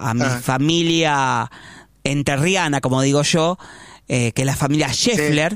a mi familia enterriana, como digo yo, que es la familia Scheffler,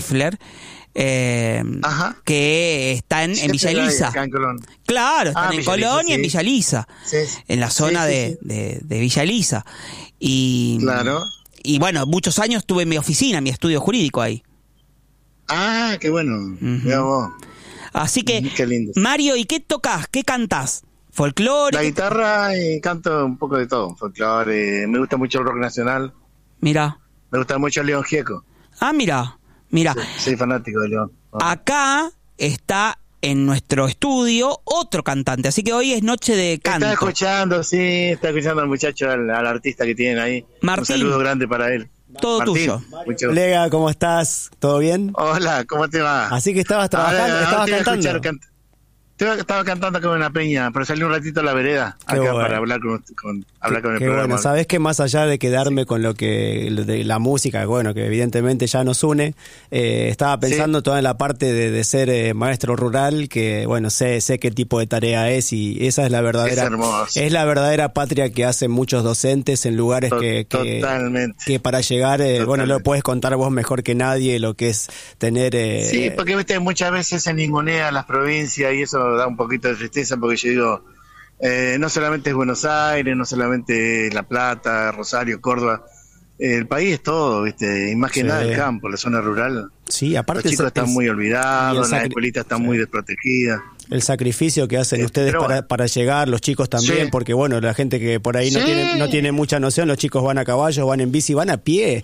que están en Villa Elisa. Claro, están en Colón y en Villa Elisa, en la zona de Villa Elisa. Y bueno, muchos años tuve mi oficina, mi estudio jurídico ahí. Ah, qué bueno. Mirá vos. Así que, Mario, ¿y qué tocas? ¿Qué cantás? ¿Folclore? La guitarra y canto un poco de todo. Folclore, me gusta mucho el rock nacional. Mira. Me gusta mucho León Gieco. Ah, mira. Soy fanático de León. Acá está en nuestro estudio otro cantante, así que hoy es noche de canto. Está escuchando al muchacho, al artista que tienen ahí. Martín. Un saludo grande para él. Todo Martín, tuyo. Colega, ¿cómo estás? ¿Todo bien? Hola, ¿cómo te va? Así que estabas trabajando, estabas cantando. Estaba cantando con una peña, pero salí un ratito a la vereda acá para hablar con el programa. Bueno, sabés que más allá de quedarme con de la música, bueno, que evidentemente ya nos une, estaba pensando toda en la parte de ser maestro rural, que bueno, sé qué tipo de tarea es, y esa es la verdadera patria que hacen muchos docentes en lugares que para llegar, bueno, lo puedes contar vos mejor que nadie, lo que es tener... Sí, porque viste, muchas veces se ningunea las provincias y eso da un poquito de tristeza, porque yo digo, no solamente es Buenos Aires, no solamente es La Plata, Rosario, Córdoba, el país es todo, ¿viste? Y más que nada el campo, la zona rural. Sí, aparte los chicos están muy olvidados, las escuelitas están muy desprotegidas. El sacrificio que hacen ustedes para llegar, los chicos también, porque bueno, la gente que por ahí no tiene mucha noción, los chicos van a caballo, van en bici, van a pie.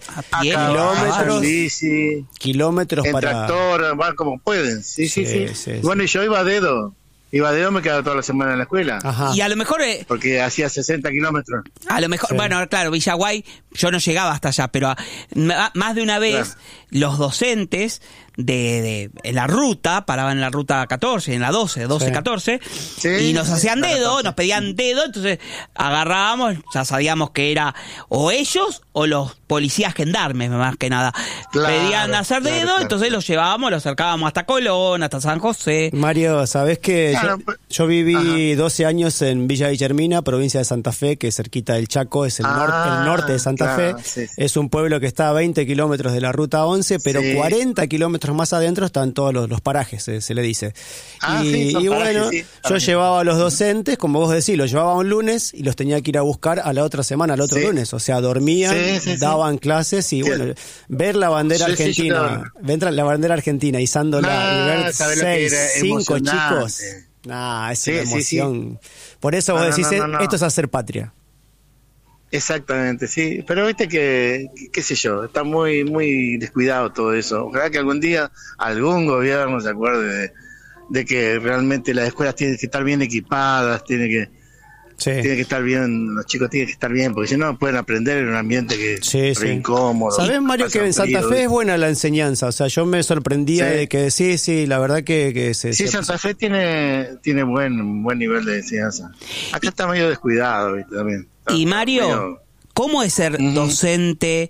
Kilómetros en para... tractor, van como pueden, sí. Bueno, y yo iba a dedo, me quedaba toda la semana en la escuela. Y a lo mejor... porque hacía 60 kilómetros. A lo mejor, bueno, claro, Villaguay, yo no llegaba hasta allá, pero más de una vez los docentes en la ruta, paraban en la ruta 14, en la 12, 14, y nos hacían dedo, nos pedían dedo, entonces agarrábamos, ya sabíamos que era o ellos o los policías gendarmes, más que nada. Pedían hacer dedo, entonces los llevábamos, los acercábamos hasta Colón, hasta San José. Mario, ¿sabés que yo viví 12 años en Villa Guillermina, provincia de Santa Fe, que es cerquita del Chaco, es el norte de Santa Fe? Es un pueblo que está a 20 kilómetros de la ruta 11, pero 40 kilómetros más adentro están todos los parajes, se le dice. Y bueno, yo llevaba a los docentes, como vos decís, los llevaba un lunes y los tenía que ir a buscar a la otra semana, al otro lunes. O sea, dormían, daban clases y bueno, ver la bandera argentina, ver la bandera argentina izándola y ver 5 chicos. Es una emoción. Por eso vos decís, esto es hacer patria. Exactamente, sí, pero viste que, qué sé yo, está muy muy descuidado todo eso. Ojalá que algún día algún gobierno se acuerde de que realmente las escuelas tienen que estar bien equipadas, tiene que estar bien, los chicos tienen que estar bien, porque si no pueden aprender en un ambiente que es incómodo. ¿Sabés, Mario, que en Santa Fe es buena la enseñanza? O sea, yo me sorprendía de que la verdad que Santa Fe tiene buen nivel de enseñanza. Acá está medio descuidado, ¿viste? También. Y Mario, ¿cómo es ser docente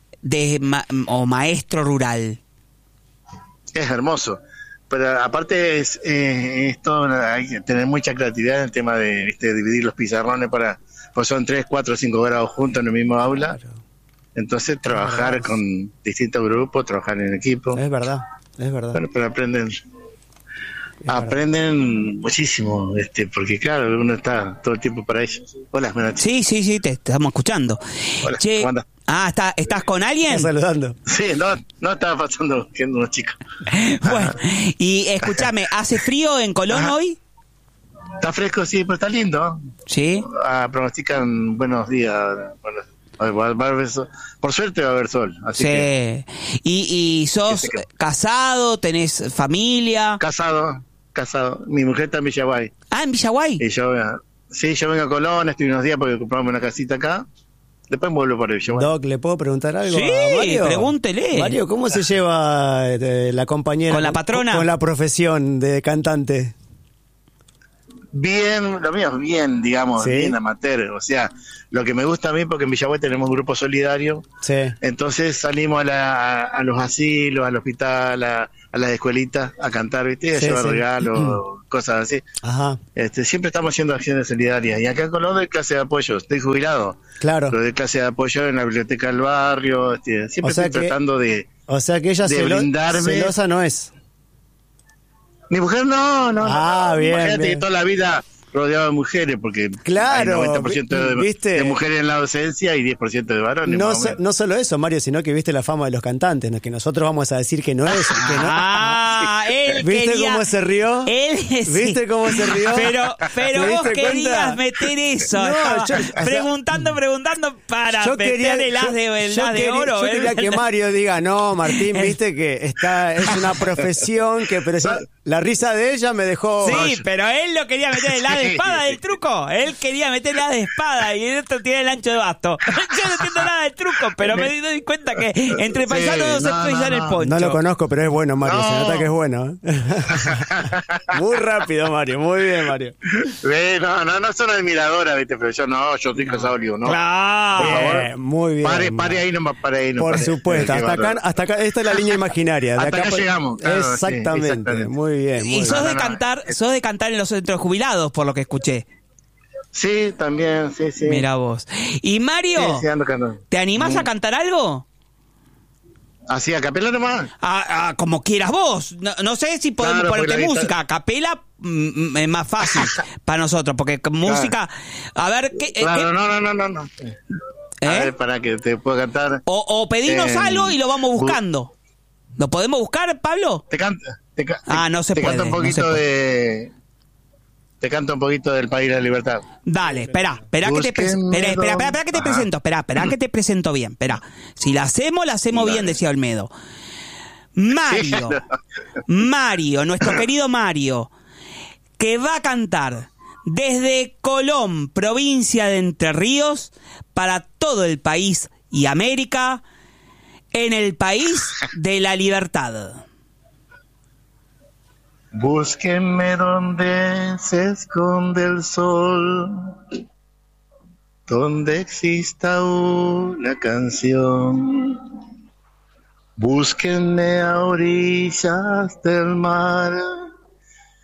o maestro rural? Es hermoso, pero aparte es todo, hay que tener mucha creatividad en el tema de dividir los pizarrones pues son 3, 4, 5 grados juntos en el mismo aula. Entonces trabajar con distintos grupos, trabajar en equipo. Es verdad. Bueno, pero aprenden muchísimo, porque claro, uno está todo el tiempo para ellos. Hola, buenas noches. Sí, te estamos escuchando. Hola, che, ¿cómo andas? ¿estás con alguien? Estás saludando. Sí, no estaba pasando viendo unos chicos. Bueno, y escúchame, ¿hace frío en Colón hoy? Está fresco, sí, pero está lindo. Sí. Pronostican buenos días. Por suerte va a haber sol. Así que, ¿Y sos casado? ¿Tenés familia? Casado. Mi mujer está en Villaguay. ¿En Villaguay? Y yo vengo a Colón, estoy unos días porque compramos una casita acá. Después vuelvo para Villaguay. Doc, ¿le puedo preguntar algo a Mario? Pregúntele. Mario, ¿cómo se lleva la compañera con la patrona? Con la profesión de cantante. bien, lo mío es bien, digamos, ¿Sí? bien amateur. O sea, lo que me gusta a mí, porque en Villahuay tenemos un grupo solidario, Sí. entonces salimos a los asilos, al hospital, a las escuelitas a cantar, ¿viste? A Sí, llevar sí. regalos, cosas así. Ajá, Siempre estamos haciendo acciones solidarias. Y acá en Colón doy clase de apoyo, estoy jubilado. claro. Pero doy clase de apoyo en la biblioteca del barrio, siempre O sea estoy que- tratando de O sea que ella de brindarme. celosa no es. Mi mujer no. Bien, Imagínate bien. que toda la vida rodeado de mujeres, porque Claro, hay 90% ¿viste? de mujeres en la docencia y 10% de varones. No, más o menos. no solo eso, Mario, sino que viste la fama de los cantantes, ¿no? Que nosotros vamos a decir que no es. Que no. Él ¿Viste quería, cómo se rió? Él, sí. ¿Viste cómo se rió? Pero ¿Te vos diste querías cuenta? meter eso. No, Estaba yo- o sea, preguntando para meter el as de oro. Yo quería que Mario diga, no, Martín, viste que es una profesión que la risa de ella me dejó. Sí, pero él lo quería meter el as de espada del truco. Él quería meter el as de espada y el otro tiene el ancho de basto. Yo no entiendo nada del truco, pero me doy cuenta que entre paisanos no se puede usar el poncho. No lo conozco, pero es bueno, Mario. Se nota que es bueno. Muy rápido, Mario. Muy bien, Mario. No son admiradoras, ¿viste? Pero yo soy casado, digo, ¿no? Claro. Por favor. Bien, muy bien. Pare ahí nomás, pare ahí. No, Por pare. supuesto, Qué bárbaro. hasta acá, esta es la línea imaginaria. De Hasta acá llegamos, claro, sí, exactamente, exactamente. muy bien. Muy Y bien. sos de No. cantar, sos de cantar en los centros jubilados, por lo que escuché. Sí, también, sí. Mira vos. Y Mario, Sí, ando cantando. ¿te animás a cantar algo? Así, a capela nomás. Como quieras vos. No sé si podemos Claro, porque ponerte la música. A capela es más fácil para nosotros, porque con música... A ver, ¿qué, Claro, no. A ¿Eh? ver, para que te pueda cantar. o pedimos algo y lo vamos buscando. ¿Lo podemos buscar, Pablo? Te canta. No se te puede, Canta un no poquito se puede. de. Te canto un poquito del País de la Libertad. Dale, espera que te presento. Espera que te presento bien. Espera. Si la hacemos bien, decía Olmedo. Mario, nuestro querido Mario, que va a cantar desde Colón, provincia de Entre Ríos, para todo el país y América, en el País de la Libertad. Búsquenme donde se esconde el sol, donde exista una canción. Búsquenme a orillas del mar,